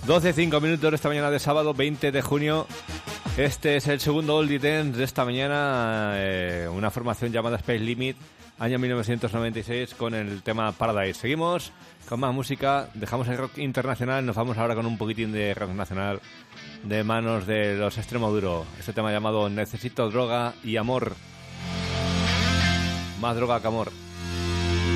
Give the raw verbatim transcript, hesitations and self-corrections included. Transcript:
doce cinco minutos de esta mañana de sábado veinte de junio. Este es el segundo Oldie Dance de esta mañana, eh, una formación llamada Space Limit, año mil novecientos noventa y seis, con el tema Paradise. Seguimos con más música, dejamos el rock internacional, nos vamos ahora con un poquitín de rock nacional de manos de los Extremoduro. Este tema llamado Necesito droga y amor. Más droga que amor.